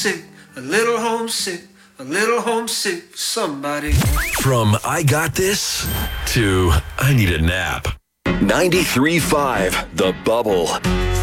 homesick, a little homesick, a little homesick for somebody. From I got this to I need a nap. 93.5 The Bubble.